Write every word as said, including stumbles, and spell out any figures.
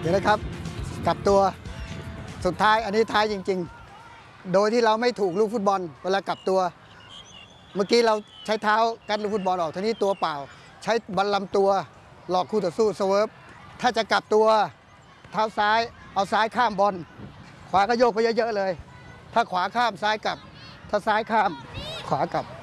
เดี๋ยวนะครับกลับตัวสุดท้ายอันนี้ท้ายจริงๆโดยที่เราไม่ถูกลูกฟุตบอลเวลากลับตัวเมื่อกี้เราใช้เท้ากันลูกฟุตบอลออกทีนี้ตัวเปล่าใช้บอลลำตัวหลอกคู่ต่อสู้สเวิร์ฟถ้าจะกลับตัวเท้าซ้ายเอาซ้ายข้ามบอลขวาก็โยกไปเยอะๆเลยถ้าขวาข้ามซ้ายกลับถ้าซ้ายข้ามขวากลับ